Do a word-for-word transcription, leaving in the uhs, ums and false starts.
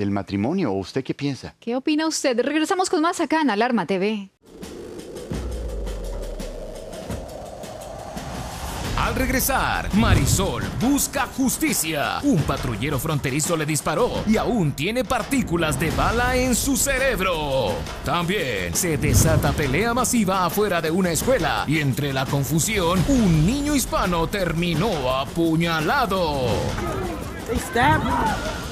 del matrimonio. ¿O usted qué piensa? ¿Qué opina usted? Regresamos con más acá en Alarma T V. Al regresar, Marisol busca justicia. Un patrullero fronterizo le disparó y aún tiene partículas de bala en su cerebro. También se desata pelea masiva afuera de una escuela y entre la confusión, un niño hispano terminó apuñalado. They stabbed me.